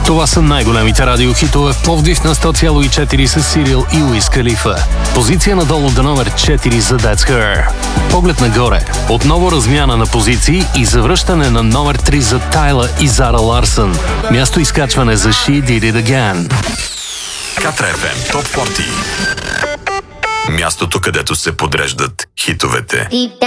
Това са най-големите радиохитове в Пловдив на 100,4 с Сирил и Уиз Калифа. Позиция надолу до номер 4 за That's Her. Поглед нагоре. Отново размяна на позиции и завръщане на номер 3 за Тайла и Зара Ларсън. Място изкачване за She Did It Again. Катра FM Топ 40. Мястото, където се подреждат хитовете.